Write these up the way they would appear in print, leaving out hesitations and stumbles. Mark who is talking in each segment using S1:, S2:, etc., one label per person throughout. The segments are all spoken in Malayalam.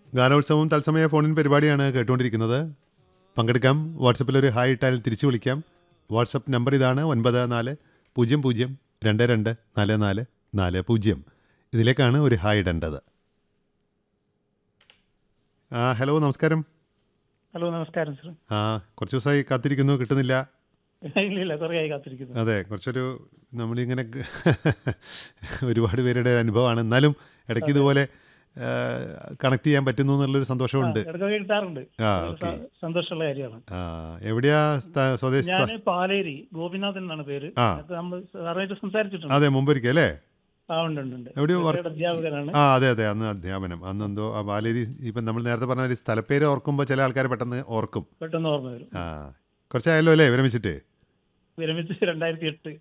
S1: ഗാനോത്സവം തത്സമയ ഫോണിൻ പരിപാടിയാണ് കേട്ടുകൊണ്ടിരിക്കുന്നത്. പങ്കെടുക്കാം. വാട്സപ്പിൽ ഒരു ഹായ് ഇട്ടാൽ തിരിച്ചു വിളിക്കാം. വാട്സപ്പ് നമ്പർ ഇതാണ് 9400224440. ഇതിലേക്കാണ് ഒരു ഹായ് ഇടേണ്ടത്. ഹലോ, നമസ്കാരം.
S2: ഹലോ, നമസ്കാരം സർ.
S1: കുറച്ച് ദിവസമായി കാത്തിരിക്കുന്നു, കിട്ടുന്നില്ല.
S2: ഇല്ല, കുറേ ആയി കാത്തിരിക്കുന്നു.
S1: അതെ, കുറച്ചൊരു നമ്മളിങ്ങനെ ഒരുപാട് പേരുടെ അനുഭവമാണ്. എന്നാലും ഇടയ്ക്ക് ഇതുപോലെ കണക്ട് ചെയ്യാൻ പറ്റുന്നു എന്നുള്ളൊരു സന്തോഷമുണ്ട്.
S2: ഇടയ്ക്കൊക്കെ കിട്ടാറുണ്ട്.
S1: ഓക്കെ.
S2: സന്തോഷമുള്ള കാര്യമാണ്.
S1: എവിടെയാ സ്വദേശി?
S2: ഞാൻ പാലേരി ഗോപിനാഥൻ എന്നാണ് പേര്. നമ്മൾ സാറായിട്ട് സംസാരിച്ചിട്ടുണ്ട്.
S1: അതെ, മുമ്പൊരിക്കൽ അല്ലേ?
S2: ഉണ്ട്.
S1: എവിടെയോ
S2: അധ്യാപകനാണ്.
S1: അതെ, അന്ന് അധ്യാപനം. അന്ന് എന്തോ ബാലേരി. ഇപ്പം നമ്മൾ നേരത്തെ പറഞ്ഞ ഒരു സ്ഥലപ്പേര് ഓർക്കുമ്പോൾ ചില ആൾക്കാർ പെട്ടെന്ന് ഓർക്കും.
S2: പെട്ടെന്ന് ഓർമ്മ വരും.
S1: കുറച്ചായല്ലോ അല്ലേ വിരമിച്ചിട്ട്?
S2: 2008.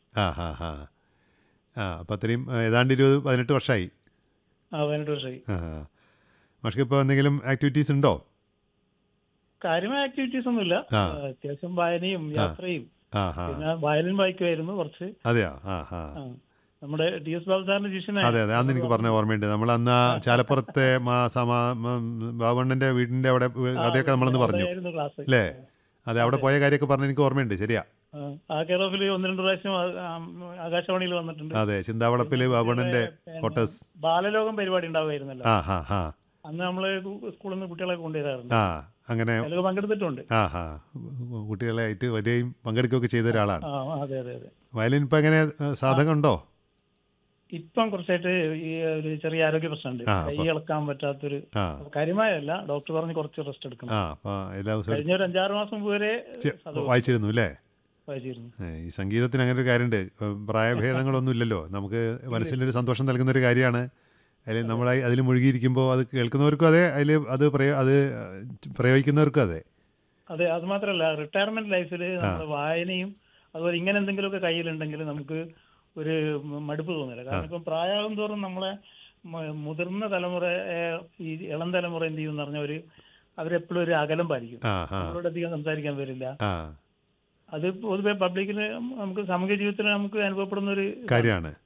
S1: അപ്പം അത്രയും ഏതാണ്ട് 18 വർഷമായി.
S2: 18 വർഷമായി.
S1: മാഷ്ക്ക് ഇപ്പോൾ എന്തെങ്കിലും ആക്ടിവിറ്റീസ് ഉണ്ടോ?
S2: കാര്യമായ ആക്ടിവിറ്റീസ് ഒന്നുമില്ല. അത്യാവശ്യം വായനയും യാത്രയും. പിന്നെ വയലിൻ വായിക്കുമായിരുന്നു കുറച്ച്.
S1: അതെയോ?
S2: നമ്മുടെ DS ബാബു സാറിന്റെ ശിഷ്യനാണ്.
S1: അതെ, അന്ന് എനിക്ക് പറഞ്ഞ ഓർമ്മയുണ്ട്. നമ്മൾ അന്ന് ചാലപ്പുറത്തെ ബാബുണ്ണന്റെ വീടിന്റെ അവിടെ അതൊക്കെ നമ്മളന്ന് പറഞ്ഞു അല്ലേ? അതെ, അവിടെ പോയ കാര്യമൊക്കെ പറഞ്ഞ എനിക്ക് ഓർമ്മയുണ്ട്. ശരിയാ.
S2: ആ കെയർ ഓഫിൽ 1-2 പ്രാവശ്യം ആകാശവാണിയിൽ വന്നിട്ടുണ്ട്.
S1: അതെ, ചിന്താവളപ്പില് ബാബുണ്ണന്റെ ക്വാർട്ടേഴ്സ്
S2: ബാലലോകം പരിപാടി ഉണ്ടാവുമായിരുന്നല്ലോ. അന്ന് നമ്മള് സ്കൂളിൽ നിന്ന് കുട്ടികളെ കൊണ്ടുവരാറുണ്ട്.
S1: അങ്ങനെ
S2: പങ്കെടുത്തിട്ടുണ്ട്.
S1: കുട്ടികളെ ആയിട്ട് വരികയും പങ്കെടുക്കുകയൊക്കെ ചെയ്ത ഒരാളാണ്.
S2: അതെ.
S1: വയലിൻ ഇപ്പൊ എങ്ങനെ സാധകം ഉണ്ടോ?
S2: ഇപ്പം കുറച്ചായിട്ട് ഈ ഒരു ചെറിയ ആരോഗ്യ പ്രശ്നമുണ്ട്. കൈ ഇളക്കാൻ പറ്റാത്തൊരു കാര്യമായല്ല. ഡോക്ടർ പറഞ്ഞ് കുറച്ച് റെസ്റ്റ് എടുക്കണം. കഴിഞ്ഞ ഒരു 5-6 മാസം വരെ
S1: വായിച്ചിരുന്നു അല്ലേ?
S2: വായിച്ചിരുന്നു.
S1: ഈ സംഗീതത്തിന് അങ്ങനെ ഒരു കാര്യമുണ്ട്. പ്രായഭേദങ്ങളൊന്നും ഇല്ലല്ലോ. നമുക്ക് മനസ്സിനൊരു സന്തോഷം നൽകുന്ന ഒരു കാര്യമാണ്. അതിൽ നമ്മൾ അതിൽ മുഴുകിയിരിക്കുമ്പോൾ അത് കേൾക്കുന്നവർക്കും അതെ, അത് പ്രയോഗിക്കുന്നവർക്കും അതെ.
S2: അതെ, അത് മാത്രമല്ല റിട്ടയർമെന്റ് ലൈഫിൽ നമ്മുടെ വായനയും അതുപോലെ ഇങ്ങനെ എന്തെങ്കിലുമൊക്കെ കയ്യിലുണ്ടെങ്കിൽ നമുക്ക് ഒരു മടുപ്പ് തോന്നില്ല. കാരണം ഇപ്പം പ്രായമാകും തോറും നമ്മളെ മുതിർന്ന തലമുറ, ഈ ഇളം തലമുറ എന്ത് ചെയ്യും എന്ന് പറഞ്ഞാൽ അവരെപ്പോഴും ഒരു അകലം പാലിക്കും. അവരോട് അധികം സംസാരിക്കാൻ വരില്ല. അത് പൊതുവെ പബ്ലിക്കിന് നമുക്ക് സാമൂഹിക ജീവിതത്തിൽ നമുക്ക് അനുഭവപ്പെടുന്ന ഒരു
S1: കാര്യമാണ്.